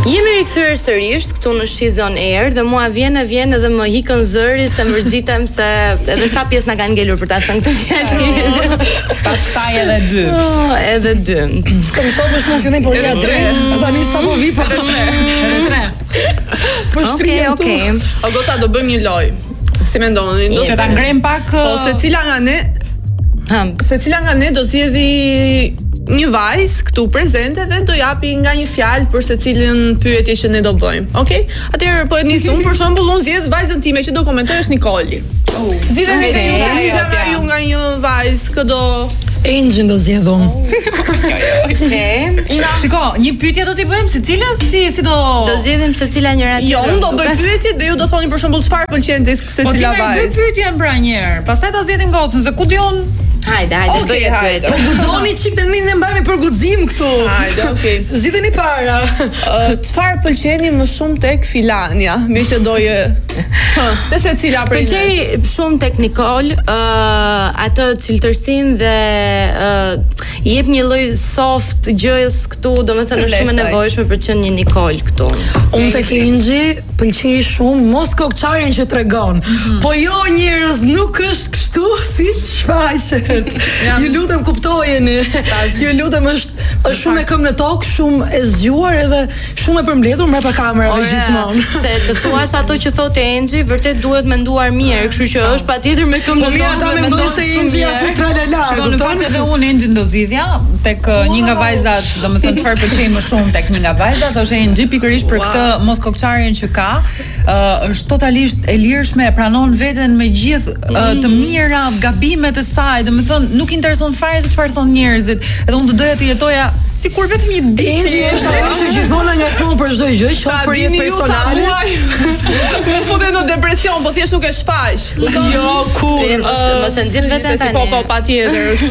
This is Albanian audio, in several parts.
Jemi rikthyer sërish këtu në Shizon Air dhe mua vjen edhe më hikën zëri se mërzitem se edhe sa pjesë na kanë ngelur për ta thënë këtë fjalë. Pastaj edhe dy. Edhe dy. Kam shohësh më fillim por ja 3. Tani sa po vi po 3. Okej. O gota do bëjmë një lojë. Si mendoni? Që ta ngrem pak secila nga ne do zgjedhë një vajzë këtu prezente dhe do japi nga një fjalë për secilën pyetje që ne do bëjmë. Okej? Atëherë po e nis unë për shembull unë zgjedh vajzën time që do komentoj është Nikoli. Zgjidhni ju nga një vajzë që do Engine do zgjedhon. Shiko, një pyetje do t'i bëjmë secilës si do zgjedhim secila njëra tjetrën. Jo, unë do bëj pyetje dhe ju do thoni për shembull çfarë pëlqen te secila vajzë. Po ti më pyetjen pra një herë. Pastaj ta zgjedhim gocën se ku diun. Hajde, bëj pyetje. Po guxoni çik tani ne mbajmë për guxim këtu. Hajde, okay. Zgjidhni para. Çfarë pëlqeni më shumë tek filania? Me që doje. Te secila për pëlqej shumë tek Nikol, atë ciltërsinë dhe i jep një lloj soft gjëjes këtu, domethënë është shumë e nevojshme për të qenë një Nikol këtu. Unë tek Inxhi pëlqej shumë mos kokçarjen që tregon. Po jo njerëz, nuk është kështu siç shfaqet. Ju lutem kuptojeni. Ju lutem është shumë e këmbë në tokë, shumë e zgjuar edhe shumë e përmbledhur mbrapa kamerave gjithmonë. Se të thuash ato që thotë Enxhi, vërtet duhet menduar mirë, kështu që është patjetër me këmbë në tokë. Po ata mendojnë se Enxhi ja fut tralala. Në fakt edhe unë Enxhi do zgjidhja tek një nga vajzat, domethënë çfarë pëlqej më shumë tek një nga vajzat është Enxhi pikërisht për këtë mos kokçarjen që ka. Është totalisht e lirshme, e pranon veten me gjithë të mirat, gabimet e saj, domethënë nuk intereson fare se çfarë thon njerëzit. Edhe unë do doja të jetoja sikur vetëm një ditë. Enxhi është ajo që gjithmonë ngacmon për çdo gjë, qoftë për jetë personale. Unë futem në depresion, po thjesht nuk e shfaq. Jo, kur mos e nxjerr veten tani. Po patjetër.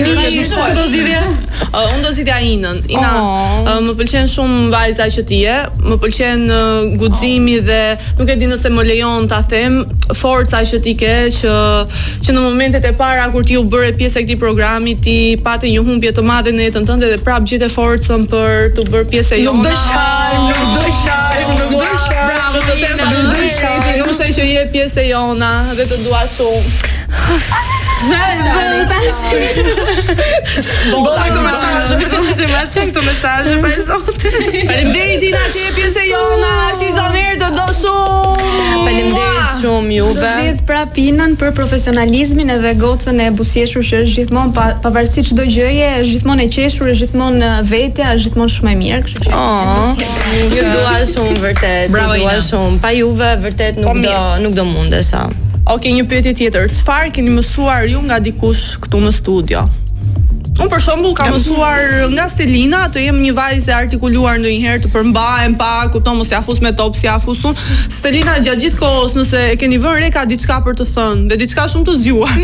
Unë do zgjidhja Inën. Ina, më pëlqen shumë vajza që ti je, më pëlqen guximi dhe nuk e di nëse më lejon ta them forca që ti ke që në momentet e para kur ti u bëre pjesë e këtij programi ti pate një humbje të madhe në jetën tënde dhe prap gjetë forcën për të bërë pjesë e jona. Nuk do shajm. Bravo, do të them nuk do shajm. Nuk është që je pjesë e jona dhe të dua shumë. Këto mesazhe pa zotin. Faleminderit Tina që je pjesë e jona. Shizon Air të do shumë. Faleminderit shumë juve. Do zgjidh prap Inën për profesionalizmin edhe gocën e buzëqeshur që është gjithmonë pavarësisht çdo gjëje, është gjithmonë e qeshur, është gjithmonë vetja, është gjithmonë shumë e mirë, kështu që. Ju dua shumë vërtet. Ju dua shumë. Pa juve vërtet nuk do mundesha. Okej, një pyetje tjetër. Çfarë keni mësuar ju nga dikush këtu në studio? Unë për shembull kam mësuar nga Stelina të jem një vajzë e artikuluar ndonjëherë të përmbahem pak, kupton mos ja fus me top si ja fusun. Stelina gjatë gjithë kohës nëse e keni vënë re ka diçka për të thënë dhe diçka shumë të zgjuar.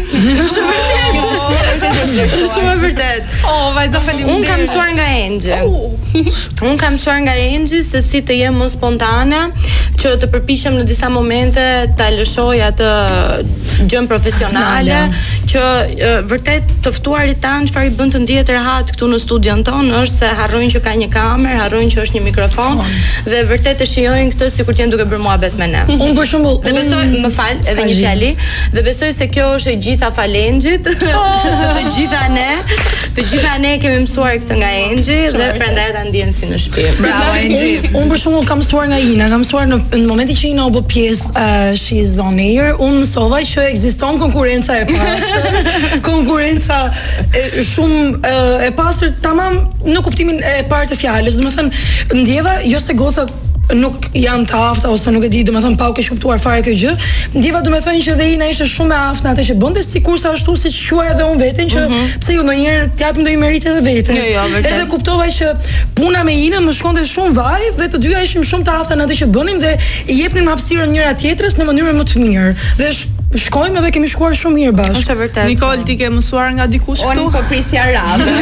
Është shumë e vërtet. Vajza faleminderit. Unë kam mësuar nga Enxhi. Unë kam mësuar nga Enxhi se si të jem më spontane, që të përpiqem në disa momente ta lëshoj atë gjën profesionale, që vërtet të ftuarit tan çfarë i bën të ndihet rehat këtu në studion tonë është se harrojnë që ka një kamerë, harrojnë që është një mikrofon dhe vërtet e shijojnë këtë sikur të jenë duke bërë muhabet me ne. Unë për shembull, dhe besoj, më fal, edhe një fjali, dhe besoj se kjo është e gjitha falenxhit, sepse të gjitha ne kemi mësuar këtë nga Enxhi dhe prandaj ta ndjen si në shtëpi. Bravo Enxhi. Unë për shembull kam mësuar nga Ina, kam mësuar në momentin që Ina u bë pjesë Shizon Air, unë mësova që ekziston konkurrenca e pastër, konkurrenca shumë e pastër tamam në kuptimin e parë të fjalës. Domethënë ndjeva jo se gocat nuk janë të afta ose nuk e di, domethënë pa u ke shuptuar fare kjo gjë. Ndjeva domethënë që dhe Ina ishte shumë e aftë në atë që bënte, sikurse ashtu siç quaj edhe unë veten që pse jo ndonjëherë t'japim ndonjë meritë edhe vetes. Edhe kuptova që puna me Ina më shkonte shumë vaj dhe të dyja ishim shumë të afta në atë që bënim dhe i jepnim hapësirën njëra tjetrës në mënyrë më të mirë. Dhe shkojmë edhe kemi shkuar shumë mirë bashkë. Është vërtet. Nikol, ti ke mësuar nga dikush këtu? Unë po prisja radhë.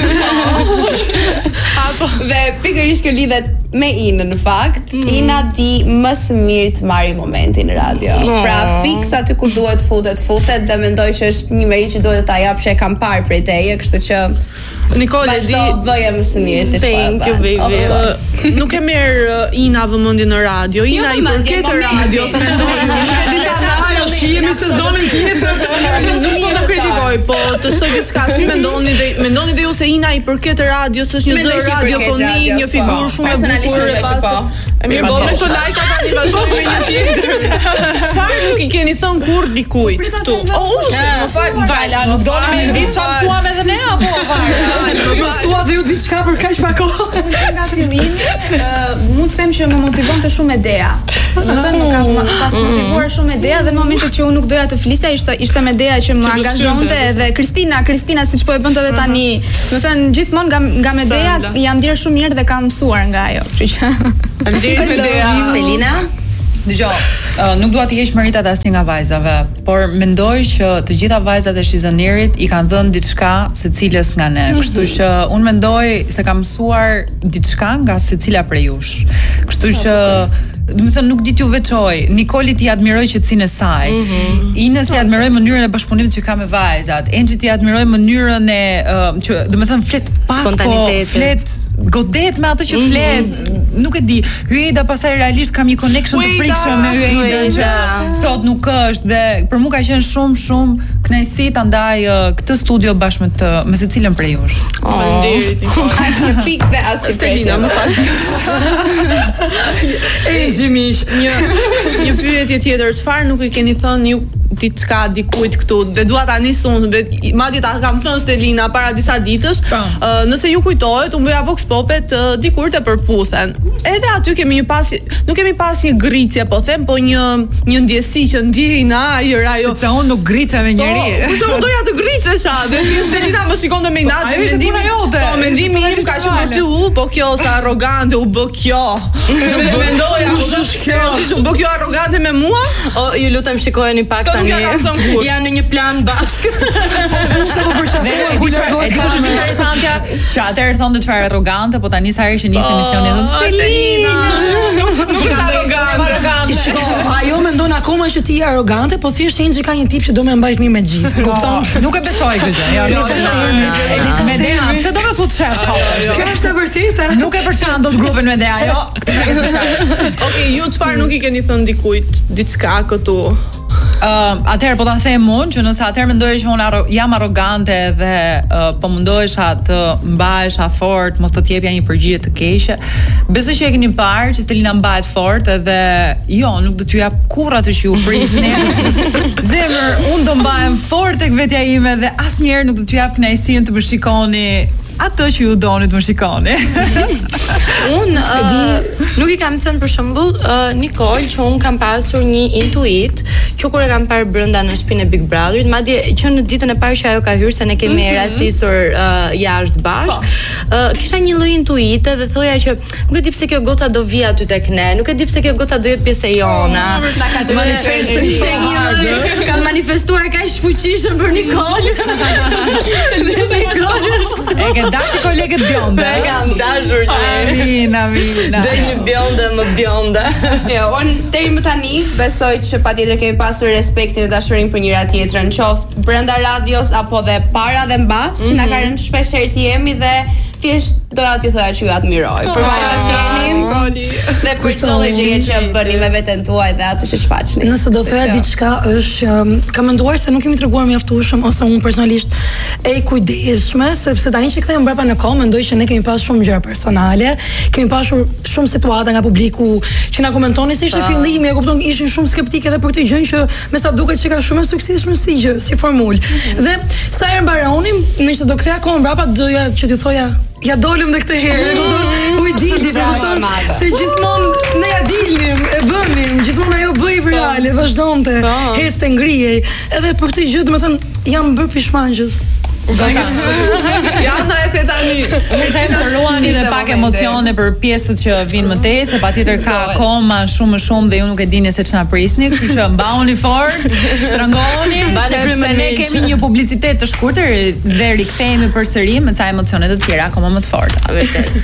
Dhe pikërisht kjo lidhet me Inën në fakt. Ina di më së miri të marrë momentin në radio. Pra fiks aty ku duhet futet dhe mendoj që është një meritë që duhet ta japsh, e kam parë prej teje, kështu që Nikole di bëje më së miri si Thank you, baby. nuk e merr Ina vëmendjen në radio. Ina i përket radios, mendoj. Shihemi sezonin tjetër. Nuk po ta kritikoj, po të shoj diçka si mendoni dhe ju se Ina i përket radios, është një zë radiofonik, një figurë shumë e bukur. E mirë, po me këto lajka tani vazhdojmë me një tjetër. Çfarë nuk i keni thënë kurrë dikujt këtu? Më fal, Vala, nuk do me ditë çfarë thuam edhe ne apo Vala? Më thua dhe ju diçka për kaq pak kohë. Nga fillimi, mund të them që më motivonte shumë Medea. Do të thënë më ka pas motivuar shumë Medea dhe në momentet që unë nuk doja të flisja ishte Medea që më angazhonte dhe Kristina siç po e bënte edhe tani. Do të thënë gjithmonë nga Medea jam ndier shumë mirë dhe kam mësuar nga ajo, kështu që Stelina. Dgjoj, nuk dua të jesh meritat asnjë nga vajzave, por mendoj që të gjitha vajzat e Shizonerit i kanë dhënë diçka secilës nga ne. Kështu që unë mendoj se kam mësuar diçka nga secila prej jush. Kështu që do të thënë nuk di t'ju veçoj. Nikolit i admiroj qetësinë e saj. Ines i admiroj mënyrën e bashkëpunimit që ka me vajzat. Enxhit i admiroj mënyrën e që do të thënë flet pak, flet godet me atë që flet. Nuk e di. Hyeda pastaj realisht kam një connection të frikshëm me Hyedën që sot nuk është dhe për mua ka qenë shumë kënaqësi ta ndaj këtë studio bashkë me secilën prej jush. Faleminderit. Asnjë pikë dhe asnjë presje. Më fal. Gjimish. Një pyetje tjetër, çfarë nuk i keni thënë ju diçka dikujt këtu? Dhe dua ta nis unë, dhe madje ta kam thënë Stelina para disa ditësh. Nëse ju kujtohet, unë bëja Vox Popet dikur te përputhen. Edhe aty kemi nuk kemi pas një gritje, po them, po një ndjesi që ndjej në ajër ajo. Sepse unë nuk grita me njeri. Po, unë doja të gritesha, dhe Stelina më shikonte me inat dhe mendimi jote. Po mendimi im ka qenë për ty, po kjo sa arrogante u bë kjo. Mendoja, u bë kjo arrogante me mua? Ju lutem shikojeni pak tani. Janë në një plan bashkë. Sa po përshafoj, ku largohet ka shumë interesante. Që atëherë thonë çfarë arrogante, po tani sa herë që nis emisioni thonë Stelina. Nuk është arrogante. Ajo mendon akoma që ti je arrogante, po thjesht Enxhi ka një tip që do më mbajt mirë me gjithë. Kupton? Nuk e besoj këtë gjë. Jo. Medea, pse do më fut shef kohë? Kjo është e vërtetë. Nuk e përçan dot grupin Medea, jo. Okej, ju çfarë nuk i keni thënë dikujt diçka këtu? Atëherë po ta them unë që nëse atëherë mendoje që unë jam arrogante dhe po mundohesha të mbahesha fort, mos të t'jepja një përgjigje të keqe. Besoj që e keni parë që Stelina mbahet fort edhe jo, nuk do t'ju jap kurrë atë që ju prisni. Zemër, unë do mbahem fort tek vetja ime dhe asnjëherë nuk do t'ju jap kënaqësinë të më shikoni ato që ju doni të më shikoni. Unë nuk i kam thënë për shembull Nikol që unë kam pasur një intuit që kur e kam parë brenda në shtëpinë e Big Brotherit, madje që në ditën e parë që ajo ka hyrë se ne kemi rastisur jashtë bashkë, kisha një lloj intuite dhe thoja që nuk e di pse kjo goca do vi aty tek ne, nuk e di pse kjo goca do jetë pjesë e jona. Kam manifestuar kaq fuqishëm për Nikol. E ke dashur kolegët bjonde. E kam dashur. Amina. Do një bjonde më bjonde. Jo, unë deri më tani besoj që patjetër kemi pasur respektin dhe dashurinë për njëra tjetrën, qoftë brenda radios apo dhe para dhe mbas, që na ka rënë shpesh herë të jemi dhe thjesht doja t'ju thoya që ju admiroj. Për vajzat që jeni dhe për çdo gjë që bëni me veten tuaj dhe atë që shfaqni. Nëse do thoya diçka është kam menduar se nuk kemi treguar mjaftueshëm ose unë personalisht e kujdesshme, sepse tani që kthehem mbrapa në kohë mendoj që ne kemi pasur shumë gjëra personale, kemi pasur shumë situata nga publiku që na komentonin se ishte fillimi, e kupton, ishin shumë skeptik edhe për këtë gjë që me sa duket që ka shumë suksesshëm si gjë, si formulë. Dhe sa herë mbaronim, nëse do ktheha kohën mbrapa doja që t'ju thoja ja dolëm dhe këtë herë, u i didit, e kupton, se gjithmonë ne ja dilnim, e bënim, gjithmonë ajo bëj virale, vazhdonte, hecte, ngrihej, edhe për këtë gjë, domethënë, jam bërë pishmangjës. Ja, na e the tani. Unë them të ruani dhe pak emocione për pjesët që vinë më tej, se patjetër ka akoma shumë dhe ju nuk e dini se ç'na prisni, kështu që mbahuni fort, shtrëngoni, sepse ne kemi një publicitet të shkurtër dhe rikthehemi përsëri me ca emocione të tjera akoma më të forta. Vërtet.